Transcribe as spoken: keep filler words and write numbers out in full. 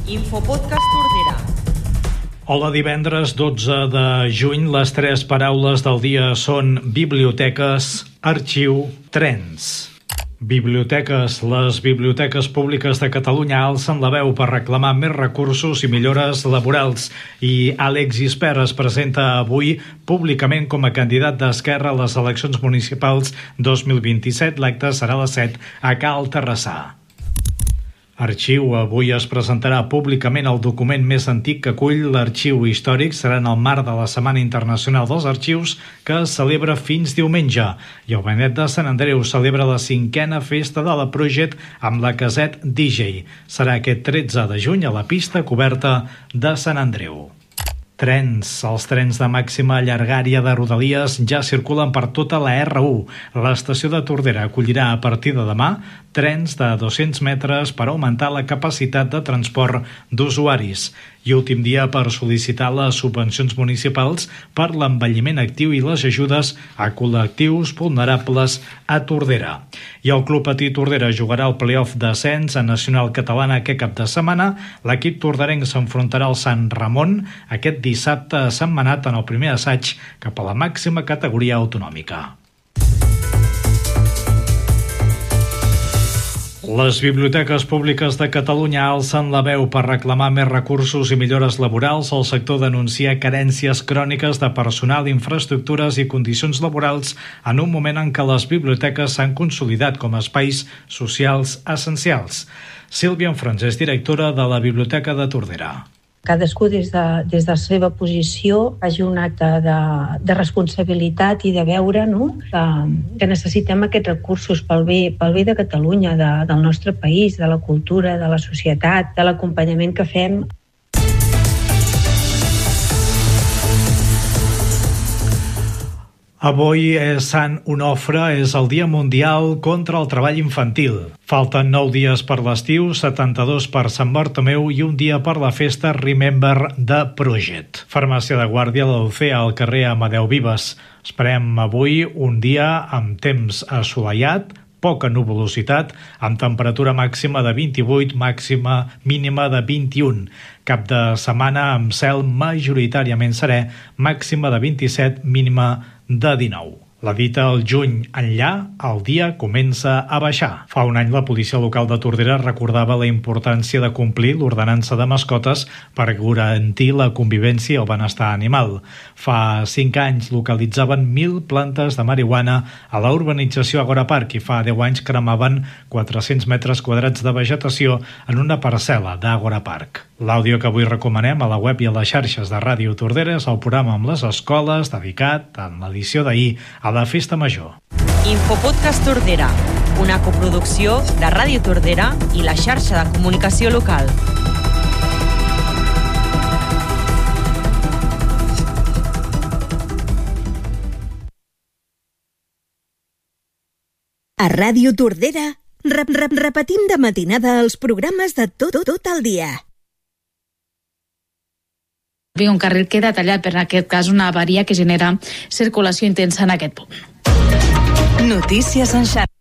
Infopodcast Tordera. Hola, divendres dotze de juny. Les tres paraules del dia són biblioteques, arxiu, trens. Biblioteques. Les biblioteques públiques de Catalunya alcen la veu per reclamar més recursos i millores laborals, i Àlex Gispert es presenta avui públicament com a candidat d'Esquerra a les eleccions municipals dos mil vint-i-set. L'acte serà a les set a Cal Terrassà. Arxiu. Avui es presentarà públicament el document més antic que acull l'arxiu històric. Serà en el marc de la Setmana Internacional dels Arxius, que es celebra fins diumenge. I el Benet de Sant Andreu celebra la cinquena festa de la Project amb la Caset D J. Serà aquest tretze de juny a la pista coberta de Sant Andreu. Trens. Els trens de màxima llargària de Rodalies ja circulen per tota la R u. L'estació de Tordera acollirà a partir de demà trens de dos-cents metres per augmentar la capacitat de transport d'usuaris. I últim dia per sol·licitar les subvencions municipals per l'envelliment actiu i les ajudes a col·lectius vulnerables a Tordera. I el Club Patí Tordera jugarà el play-off d'ascens a Nacional Catalana aquest cap de setmana. L'equip torderenc s'enfrontarà al Sant Ramon aquest dissabte a Sentmenat en el primer assaig cap a la màxima categoria autonòmica. Les biblioteques públiques de Catalunya alcen la veu per reclamar més recursos i millores laborals. El sector denuncia carències cròniques de personal, infraestructures i condicions laborals en un moment en què les biblioteques s'han consolidat com a espais socials essencials. Sílvia Enfrons és directora de la Biblioteca de Tordera. Cadascú des de, des de la seva posició faci un acte de, de responsabilitat i de veure, no? que, que necessitem aquests recursos pel bé, pel bé de Catalunya, de, del nostre país, de la cultura, de la societat, de l'acompanyament que fem. Avui és Sant Onofre, és el Dia Mundial contra el Treball Infantil. Falten nou dies per l'estiu, setanta-dos per Sant Bartomeu i un dia per la festa Remember the Project. Farmàcia de Guàrdia, la U C A, al carrer Amadeu Vives. Esperem avui un dia amb temps assolellat, poca nuvolositat, amb temperatura màxima de vint-i-vuit, màxima mínima de vint-i-un. Cap de setmana amb cel majoritàriament serè, màxima de vint-i-set, mínima de dinou. La dita al juny enllà, el dia comença a baixar. Fa un any la policia local de Tordera recordava la importància de complir l'ordenança de mascotes per garantir la convivència i el benestar animal. Fa cinc anys localitzaven mil plantes de marihuana a la urbanització Agora Park i fa deu anys cremaven quatre-cents metres quadrats de vegetació en una parcel·la d'Agora Park. L'àudio que avui recomanem a la web i a les xarxes de Ràdio Tordera és el programa amb les escoles dedicat en l'edició d'ahir a la Festa Major. Infopodcast Tordera, una coproducció de Ràdio Tordera i la xarxa de comunicació local. A Ràdio Tordera rep, rep, repetim de matinada els programes de tot, tot, tot el dia. Un carril queda tallat, per en aquest cas una avaria que genera circulació intensa en aquest punt. Notícies en xarxa.